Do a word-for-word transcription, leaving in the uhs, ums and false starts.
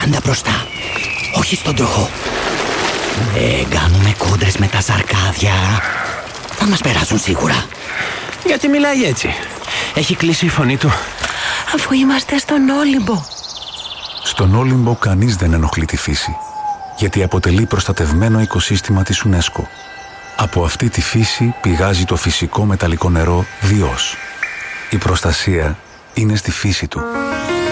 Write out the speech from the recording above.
πάντα μπροστά. Όχι στον τροχό. Δεν κάνουμε κόντρες με τα ζαρκάδια. Θα μας περάσουν σίγουρα. Γιατί μιλάει έτσι? Έχει κλείσει η φωνή του. Αφού είμαστε στον Όλυμπο. Στον Όλυμπο κανείς δεν ενοχλεί τη φύση, γιατί αποτελεί προστατευμένο οικοσύστημα της UNESCO. Από αυτή τη φύση πηγάζει το φυσικό μεταλλικό νερό Διός. Η προστασία είναι στη φύση του.